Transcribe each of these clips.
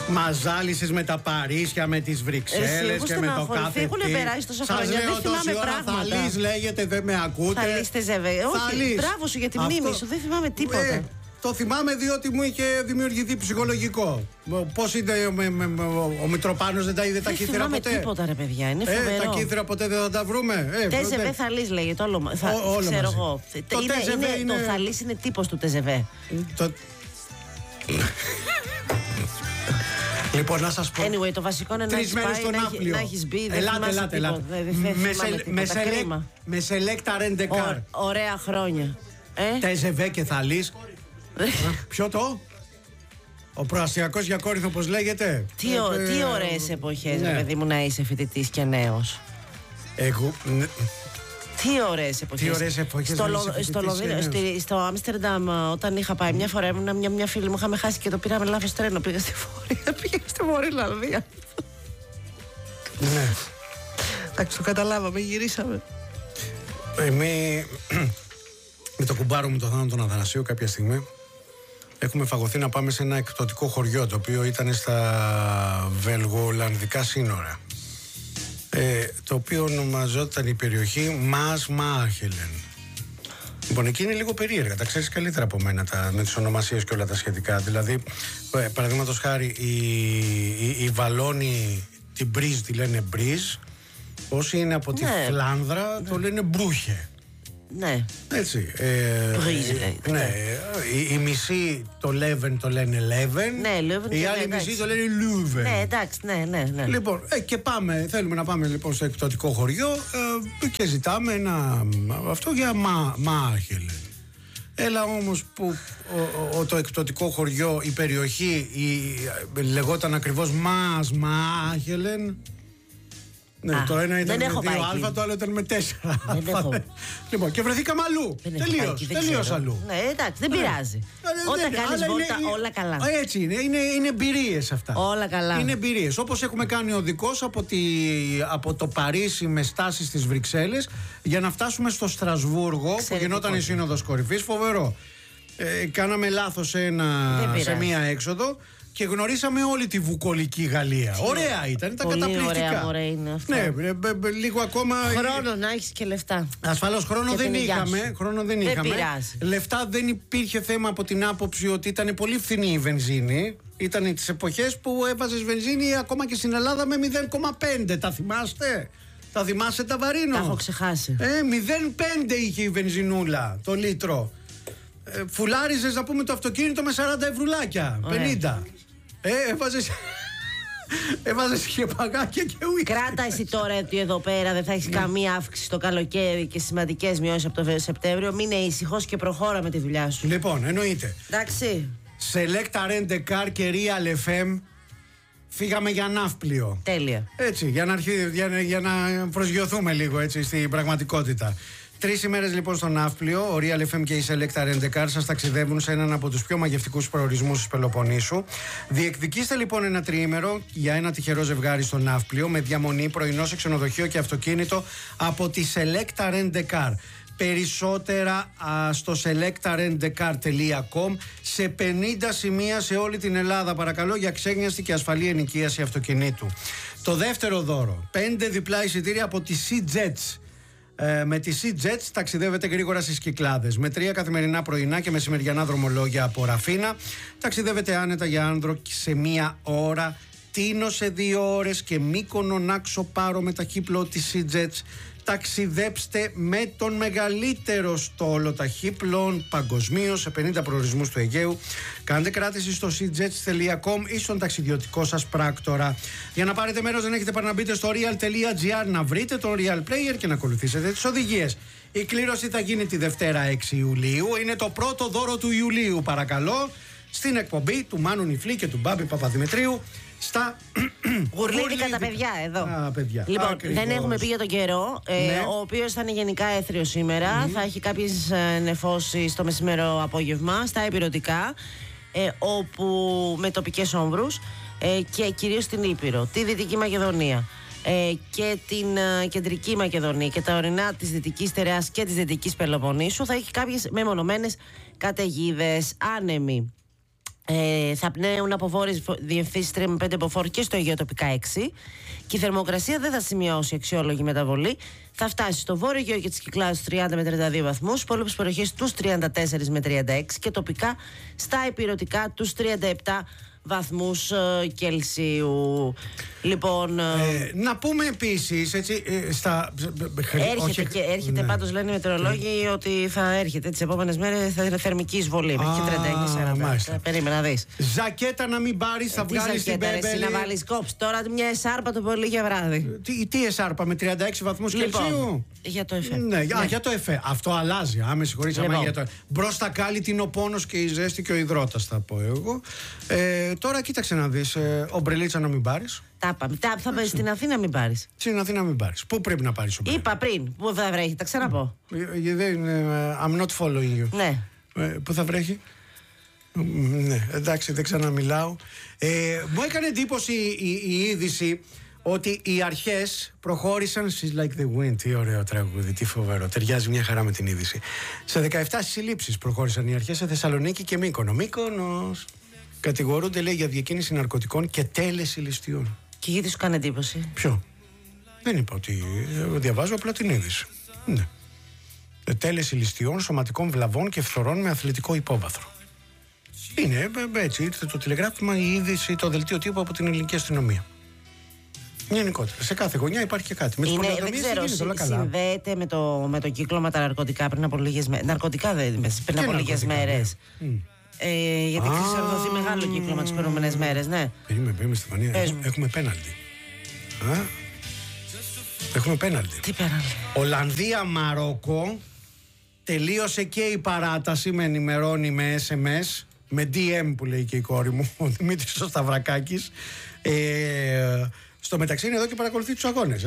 Μαζάλισες με τα Παρίσια, με τις Βρυξέλλες και με το κάθε τι. Έχουν περάσει τόσα χρόνια, δεν θυμάμαι πράγματα. Θαλής λέγεται, δεν με ακούτε. Θαλής Τεζεβέ. Όχι, μπράβο σου για τη μνήμη σου, δεν θυμάμαι τίποτα. Το θυμάμαι διότι μου είχε δημιουργηθεί ψυχολογικό. Πώς είναι ο Μητροπάνος, δεν τα είδε τα κύθρα ποτέ? Δεν θυμάμαι τίποτα ρε παιδιά, είναι φοβερό. Τα κύθρα ποτέ δεν θα τα βρούμε. Τεζεβέ Θαλής λέγεται, όλο ξέρω εγώ. Το Θαλής είναι τύπος του Τεζεβέ. Λοιπόν, να σας πω. Anyway, το βασικό είναι να έχεις πάει, να έχεις μπει. Ελάτε. Με Selecta Rent a Car. Ωραία χρόνια. Τεζεβέ και Θαλής. Ποιο το? Ο προαστιακός για Κόρινθο, όπως λέγεται. Τι ωραίες εποχές, ρε παιδί μου, να είσαι φοιτητής και νέος. Εγώ. Τι ωραίες εποχές. Στο Λονδίνο, στο Άμστερνταμ, όταν είχα πάει μια φορά, ήμουν μια φίλη μου, είχαμε χάσει και το πήραμε λάθος τρένο. Πήγα στη Βορειοελλανδία. Ναι. Εντάξει, το καταλάβαμε, γυρίσαμε. Με το κουμπάρο μου, το Θάνο τον Αθανασίου, κάποια στιγμή έχουμε φαγωθεί να πάμε σε ένα εκπτωτικό χωριό, το οποίο ήταν στα βέλγο-ολλανδικά σύνορα, το οποίο ονομαζόταν η περιοχή Maasmachelen. Λοιπόν, εκεί είναι λίγο περίεργα, τα ξέρεις καλύτερα από μένα με τις ονομασίες και όλα τα σχετικά. Δηλαδή, παραδείγματος χάρη, οι Βαλόνοι την Μπρίζ τη λένε Μπρίζ, όσοι είναι από τη Φλάνδρα το λένε Μπρούχε. Ναι. Έτσι. Ναι. Οι μισοί το Λέβεν το λένε Λέβεν. Ναι, Λέβεν. Οι άλλοι μισοί το λένε Λούβεν. Ναι, εντάξει, ναι. Λοιπόν, και πάμε. Θέλουμε να πάμε λοιπόν στο εκπτωτικό χωριό και ζητάμε αυτό για Μάχελεν. Έλα όμως που το εκπτωτικό χωριό, η περιοχή λεγόταν ακριβώς Maasmachelen. Ναι, το ένα ήταν με 2α, το άλλο ήταν με 4. Λοιπόν, και βρεθήκαμε αλλού. Τελείως αλλού. Ναι, εντάξει, δεν πειράζει. Όταν κάνεις βόλτα, όλα καλά. Έτσι είναι εμπειρίες αυτά. Όλα καλά. Είναι εμπειρίες. Όπως έχουμε κάνει οδικός από το Παρίσι με στάση στις Βρυξέλλες για να φτάσουμε στο Στρασβούργο, που γινόταν η Σύνοδος Κορυφής. Φοβερό. Κάναμε λάθος σε μία έξοδο και γνωρίσαμε όλη τη βουκολική Γαλλία. Ωραία ήταν καταπληκτικά. Ωραία είναι αυτό. Ναι, λίγο ακόμα. Χρόνο να έχεις και λεφτά. Ασφαλώς χρόνο δεν είχαμε. Πειράζει. Λεφτά δεν υπήρχε θέμα από την άποψη ότι ήταν πολύ φθηνή η βενζίνη. Ήταν τις εποχές που έβαζες βενζίνη ακόμα και στην Ελλάδα με 0,5. Τα θυμάστε? Τα θυμάσαι τα Βαρίνο? Τα έχω ξεχάσει. 0,5 είχε η βενζινούλα το λίτρο. Φουλάριζες να πούμε το αυτοκίνητο με 40 ευρουλάκια. 50. Έβαζες και παγάκια και ουί. Κράτα εσύ τώρα ότι εδώ πέρα δεν θα έχεις καμία αύξηση το καλοκαίρι και σημαντικές μειώσεις από το Σεπτέμβριο. Μείνε ήσυχος και προχώρα με τη δουλειά σου. Λοιπόν, εννοείται. Εντάξει. Selecta Rent a Car και Real FM. Φύγαμε για ναύπλιο. Τέλεια. Έτσι, για να προσγειωθούμε λίγο έτσι στην πραγματικότητα. 3 ημέρες λοιπόν στο ναύπλιο, ο Real FM και η Selecta Rent a Car σας ταξιδεύουν σε έναν από τους πιο μαγευτικούς προορισμούς της Πελοποννήσου. Διεκδικήστε λοιπόν ένα τριήμερο για ένα τυχερό ζευγάρι στο ναύπλιο με διαμονή, πρωινό σε ξενοδοχείο και αυτοκίνητο από τη Selecta Rent a Car. Περισσότερα στο selectarentdecar.com σε 50 σημεία σε όλη την Ελλάδα, παρακαλώ, για ξένιαστη και ασφαλή ενοικίαση αυτοκινήτου. Το δεύτερο δώρο, 5 διπλά εισιτήρια από τη Sea Jets. Με τη Sea Jets ταξιδεύετε γρήγορα στις Κυκλάδες. Με 3 καθημερινά πρωινά και μεσημεριανά δρομολόγια από Ραφίνα. Ταξιδεύετε άνετα για Άνδρο σε 1 ώρα, Τίνο σε 2 ώρες και Μύκονο, Νάξο, Πάρο με ταχύπλο της Sea Jets. Ταξιδέψτε με τον μεγαλύτερο στόλο ταχύπλων παγκοσμίως σε 50 προορισμούς του Αιγαίου. Κάντε κράτηση στο seajets.com ή στον ταξιδιωτικό σας πράκτορα. Για να πάρετε μέρος δεν έχετε παρά να μπείτε στο real.gr, να βρείτε τον Real Player και να ακολουθήσετε τις οδηγίες. Η κλήρωση θα γίνει τη Δευτέρα 6 Ιουλίου. Είναι το πρώτο δώρο του Ιουλίου, παρακαλώ, στην εκπομπή του Μάνου Νιφλή και του Μπάμπη Παπαδημητρίου στα γουρλίδικα τα παιδιά εδώ. Παιδιά. Λοιπόν, Ακριβώς. δεν έχουμε πει για τον καιρό, Ναι. ο οποίος θα είναι γενικά έθριος σήμερα. Θα έχει κάποιες νεφώσεις το μεσημέρο απόγευμα στα ηπειρωτικά, όπου με τοπικές όμβρους, και κυρίως στην Ήπειρο, τη Δυτική Μακεδονία και την Κεντρική Μακεδονία και τα ορεινά της Δυτικής Στερεάς και της Δυτικής Πελοποννήσου. Θα έχει κάποιες μεμονωμένες καταιγίδες, άνεμοι. Θα πνέουν από βόρειες διευθύνσεις 3 με 5 μποφόρ και στο Αιγαίο τοπικά 6. Και η θερμοκρασία δεν θα σημειώσει αξιόλογη μεταβολή. Θα φτάσει στο βόρειο Αιγαίο και τις Κυκλάδες στους 30 με 32 βαθμούς, στις υπόλοιπες περιοχές τους 34 με 36 και τοπικά στα ηπειρωτικά τους 37 βαθμούς Κελσίου. Λοιπόν. Να πούμε επίσης έτσι. Έρχεται πάντως, λένε οι μετεωρολόγοι, ότι θα έρχεται τις επόμενες μέρες, θα είναι θερμική εισβολή. Μέχρι 39-40. Περίμενα να δεις. Ζακέτα να μην πάρεις, θα βγάλεις την μπέμπελη. Να βάλεις κόψη. Τώρα μια εσάρπα το πολύ για βράδυ. Τι εσάρπα με 36 βαθμούς Κελσίου. Για το ΕΦΕ. Ναι, για το ΕΦΕ. Αυτό αλλάζει. Με συγχωρείς, για το. Μπρος τα κάλλη είναι ο πόνος και η ζέστη και ο υδρότας, θα πω εγώ. Τώρα κοίταξε να δεις. Ομπρελίτσα να μην πάρεις. Τα πάμε. Θα πας στην Αθήνα μην πάρεις. Στην Αθήνα μην πάρεις. Πού πρέπει να πάρεις ομπρελίτσα? Είπα πριν. Πού θα βρέχει, τα ξαναπώ. I'm not following you. Ναι. Πού θα βρέχει? Ναι, εντάξει, δεν ξαναμιλάω. Μου έκανε εντύπωση η είδηση ότι οι αρχές προχώρησαν. She's like the wind. Τι ωραίο τραγούδι, τι φοβερό. Ταιριάζει μια χαρά με την είδηση. Σε 17 συλλήψεις προχώρησαν οι αρχές σε Θεσσαλονίκη και Μύκονο. Μύκονος. Κατηγορούνται, λέει, για διακίνηση ναρκωτικών και τέλεση ληστείων. Και γιατί σου κάνει εντύπωση? Ποιο? Δεν είπα ότι. Διαβάζω απλά την είδηση. Ναι. Τέλεση ληστείων, σωματικών βλαβών και φθορών με αθλητικό υπόβαθρο. Είναι έτσι το τηλεγράφημα, η είδηση, το δελτίο τύπου από την ελληνική αστυνομία. Γενικότερα. Σε κάθε γωνιά υπάρχει και κάτι. Με τις πολεοδομίες δεν γίνεται όλα καλά. Συνδέεται με το κύκλωμα τα ναρκωτικά πριν από λίγες μέρες. Ναρκωτικά δεν πριν από λίγες μέρες. Γιατί θα δοθεί μεγάλο κύκλωμα τις προηγούμενες μέρες, ναι. Περίμενε, Στεφανία. Έχουμε πέναλτι. Έχουμε πέναλτι. Τι πέναλτι? Ολλανδία-Μαρόκο. Τελείωσε και η παράταση, με ενημερώνει με SMS, με DM που λέει και η κόρη μου, ο Δημήτρης ο Σταυρακάκης. Στο μεταξύ είναι εδώ και παρακολουθεί τους αγώνες.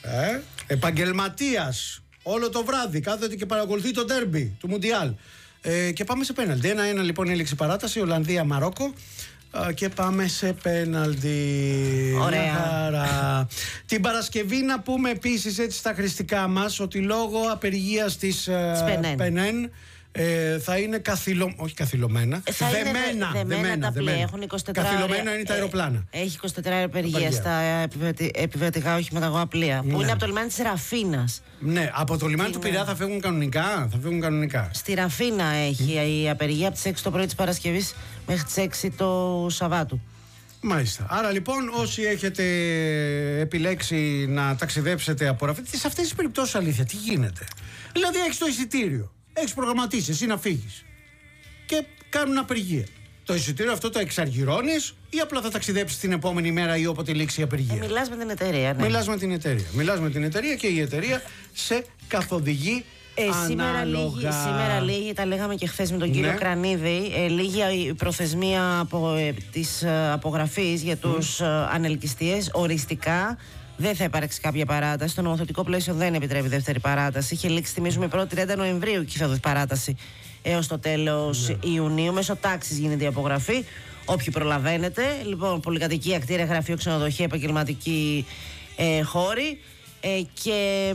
Επαγγελματίας όλο το βράδυ, κάθεται και παρακολουθεί το ντέρμπι του Μουντιάλ. Και πάμε σε πέναλτι. 1-1 λοιπόν έληξε η παράταση, Ολλανδία-Μαρόκο. Και πάμε σε πέναλτι. Ωραία. Χαρά. Την Παρασκευή να πούμε επίσης έτσι στα χρηστικά μας ότι λόγω απεργίας της ΠΕΝΕΝ θα είναι όχι καθυλωμένα. Δεμένα. Έχουν 24 καθυλωμένα είναι τα αεροπλάνα. Έχει 24 απεργία στα επιβατικά οχηματαγωγά πλοία. Που είναι από το λιμάνι της Ραφίνας. Ναι, από το λιμάνι του Πειραιά θα φεύγουν κανονικά. Στη Ραφίνα έχει η απεργία από τις 6 το πρωί της Παρασκευής μέχρι τις 6 το Σαββάτου. Μάλιστα. Άρα λοιπόν, όσοι έχετε επιλέξει να ταξιδέψετε από Ραφίνα, σε αυτές τις περιπτώσεις, αλήθεια, τι γίνεται? Δηλαδή, έχεις το εισιτήριο, έχεις προγραμματίσει εσύ να φύγεις και κάνουν απεργία. Το εισιτήριο αυτό το εξαργυρώνεις ή απλά θα ταξιδέψεις την επόμενη μέρα ή όποτε λήξει η απεργία? Μιλάς με την εταιρεία, ναι. Μιλάς με την εταιρεία και η εταιρεία σε καθοδηγεί ανάλογα. Σήμερα λίγη, τα λέγαμε και χθες με τον κύριο Κρανίδη, λίγη η προθεσμία της απογραφής για τους ανελκυστίες. Οριστικά δεν θα υπάρξει κάποια παράταση. Το νομοθετικό πλαίσιο δεν επιτρέπει δεύτερη παράταση. Είχε λήξει, θυμίζουμε, 1η-30 Νοεμβρίου και θα δώσει παράταση έως το τέλος Ιουνίου. Μέσω τάξης γίνεται η απογραφή. Όποιοι προλαβαίνετε. Λοιπόν, πολυκατοικία, κτίρια, γραφείο, ξενοδοχεία, επαγγελματικοί χώροι. Και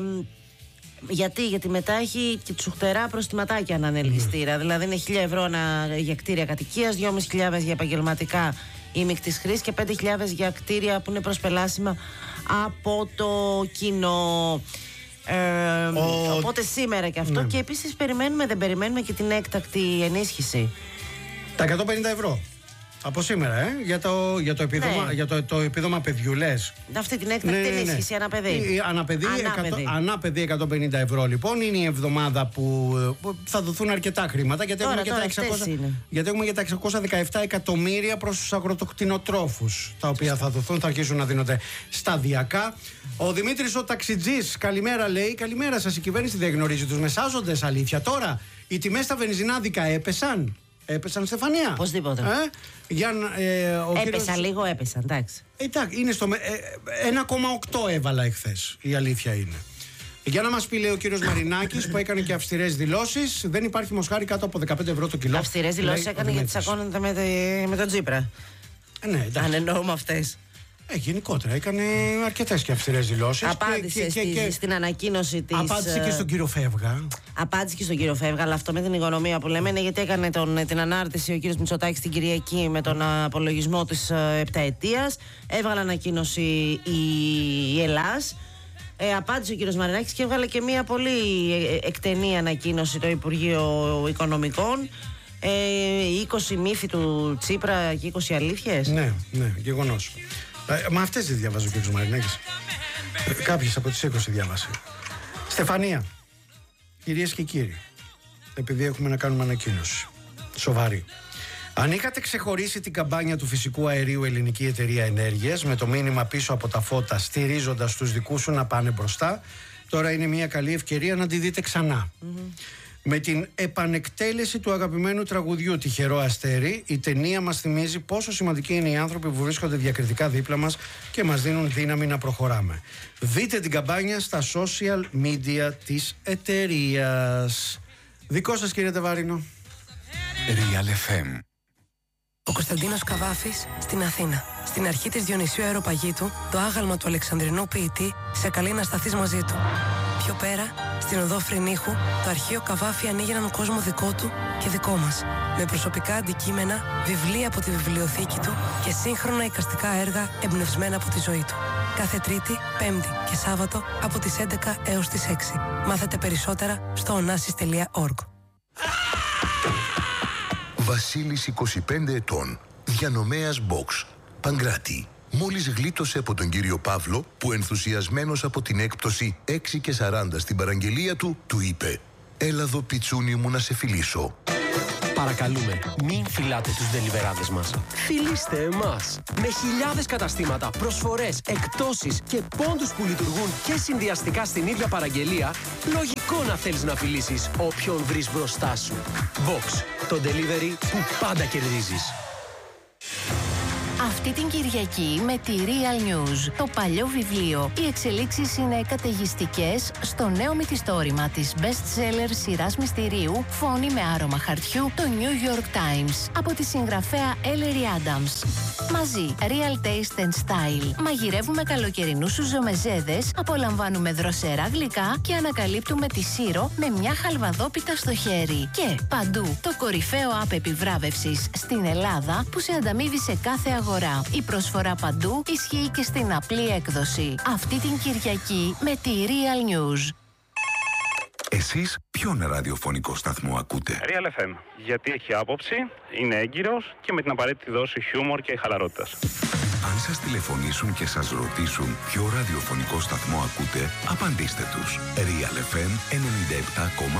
γιατί μετά έχει και τσουχτερά προστιματάκια ανανελκυστήρα. Δηλαδή είναι 1.000 ευρώ για κτίρια κατοικίας, 2.500 για επαγγελματικά ή μεικτής χρήσης και 5.000 για κτίρια που είναι προσπελάσιμα από το κοινό. Οπότε σήμερα και αυτό. Και επίσης δεν περιμένουμε και την έκτακτη ενίσχυση. Τα 150 ευρώ. Από σήμερα, για το επίδομα παιδιού, λες. Αυτή την έκτακτη ενίσχυση, ανάπαιδη 150 ευρώ, λοιπόν. Είναι η εβδομάδα που θα δοθούν αρκετά χρήματα. Γιατί έχουμε και τα 617 εκατομμύρια προς τους αγροτοκτηνοτρόφους, τα οποία θα δοθούν, θα αρχίσουν να δίνονται σταδιακά. Ο Δημήτρης ο ταξιτζής, καλημέρα, λέει. Καλημέρα σας. Η κυβέρνηση δεν γνωρίζει τους μεσάζοντες, αλήθεια? Τώρα, οι τιμές στα βενζινάδικα έπεσαν. Στεφανία. Οπωσδήποτε. Λίγο, εντάξει. Είναι στο 1,8 έβαλα εχθές, η αλήθεια είναι. Για να μας πει, λέει ο κύριος Μαρινάκης, που έκανε και αυστηρές δηλώσεις, δεν υπάρχει μοσχάρι κάτω από 15 ευρώ το κιλό. Αυστηρές δηλώσεις έκανε γιατί τσακώνονται με τον Τσίπρα. Ναι, αν εννοούμε αυτές. Γενικότερα έκανε αρκετές και αυστηρές δηλώσεις. Απάντησε στην ανακοίνωση της. Απάντησε και στον κύριο Φεύγα. Απάντησε και στον κύριο Φεύγα, αλλά αυτό με την οικονομία που λέμε είναι γιατί έκανε την ανάρτηση ο κύριος Μητσοτάκης την Κυριακή με τον απολογισμό της επταετίας. Έβγαλε ανακοίνωση η Ελλάς. Απάντησε ο κύριος Μαρινάκης και έβγαλε και μια πολύ εκτενή ανακοίνωση το Υπουργείο Οικονομικών. 20 μύθοι του Τσίπρα και 20 αλήθειες. Ναι, γεγονός. Μα αυτές δεν διαβάζει ο κύριος Μαρινάκης. Κάποιες από τις 20 διάβασε. Στεφανία, κυρίες και κύριοι, επειδή έχουμε να κάνουμε ανακοίνωση σοβαρή. Αν είχατε ξεχωρίσει την καμπάνια του φυσικού αερίου Ελληνική Εταιρεία Ενέργειας με το μήνυμα πίσω από τα φώτα, στηρίζοντας τους δικούς σου να πάνε μπροστά, τώρα είναι μια καλή ευκαιρία να τη δείτε ξανά. Με την επανεκτέλεση του αγαπημένου τραγουδιού «Τυχερό αστέρι», η ταινία μας θυμίζει πόσο σημαντικοί είναι οι άνθρωποι που βρίσκονται διακριτικά δίπλα μας και μας δίνουν δύναμη να προχωράμε. Δείτε την καμπάνια στα social media της εταιρείας. Δικό σας, κύριε Τεβάρινο. Real FM. Ο Κωνσταντίνος Καβάφης στην Αθήνα. Στην αρχή της Διονυσίου Αεροπαγήτου, το άγαλμα του Αλεξανδρινού ποιητή σε καλεί να σταθείς μαζί του. Πιο πέρα, στην οδό Φρυνίχου, το αρχείο Καβάφη ανοίγει έναν κόσμο δικό του και δικό μας. Με προσωπικά αντικείμενα, βιβλία από τη βιβλιοθήκη του και σύγχρονα εικαστικά έργα εμπνευσμένα από τη ζωή του. Κάθε Τρίτη, Πέμπτη και Σάββατο από τις 11 έως τις 6. Μάθετε περισσότερα στο onassis.org. Βασίλης, 25 ετών, διανομέας box, Παγκράτη. Μόλις γλίτωσε από τον κύριο Παύλο, που ενθουσιασμένος από την έκπτωση 6 και 40 στην παραγγελία του, του είπε «Έλα εδώ, πιτσούνι μου, να σε φιλήσω». Παρακαλούμε, μην φυλάτε τους ντελιβεράδες μας. Φιλήστε εμάς. Με χιλιάδες καταστήματα, προσφορές, εκπτώσεις και πόντους που λειτουργούν και συνδυαστικά στην ίδια παραγγελία, λογικό να θέλεις να φιλήσεις όποιον βρεις μπροστά σου. Box, το delivery που πάντα κερδίζεις. Αυτή την Κυριακή με τη Real News. Το παλιό βιβλίο. Οι εξελίξεις είναι καταιγιστικές στο νέο μυθιστόρημα της best-seller σειράς μυστηρίου «Φόνη με άρωμα χαρτιού», το New York Times, από τη συγγραφέα Ellery Adams. Μαζί, Real Taste and Style. Μαγειρεύουμε καλοκαιρινούς σουζομεζέδες, απολαμβάνουμε δροσερά γλυκά και ανακαλύπτουμε τη Σύρο με μια χαλβαδόπιτα στο χέρι. Και παντού, το κορυφαίο app επιβράβευσης στην Ελλάδα που σε ανταμείβει σε κάθε αγορά. Η προσφορά παντού ισχύει και στην απλή έκδοση. Αυτή την Κυριακή με τη Real News. Εσείς ποιον ραδιοφωνικό σταθμό ακούτε? Real FM. Γιατί έχει άποψη, είναι έγκυρος και με την απαραίτητη δόση χιούμορ και χαλαρότητας. Αν σας τηλεφωνήσουν και σας ρωτήσουν ποιο ραδιοφωνικό σταθμό ακούτε, απαντήστε τους. Real FM 97,8.